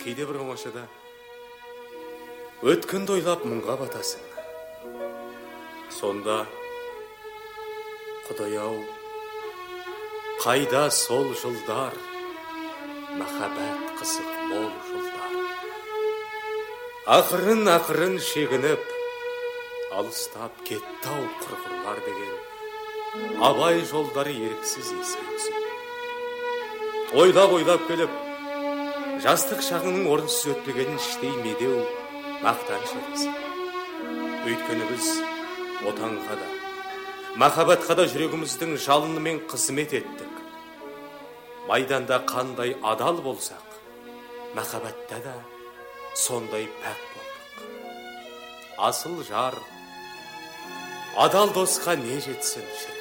кейде бір оңашада өткенді ойлап мұңға батасың. Сонда Құдай-ау, қайда сол жылдар, махаббат қызық мол жылдар. Ақырын шегініп, алыстап кетті-ау құрғырлар деген абай жолдары еріксіз еске түсіп. Ойлап келіп, жастық шағының орынсыз өтпегенін іштей медеу, мақтаныш етесің. Өйткені біз отанға да, махаббатқа да жүрегіміздің жалынымен қызмет еттік. Майданда қандай адал болсақ, махаббатта да сондай пәк болдық. Асыл жар, адал досқа не жетсін шіркін.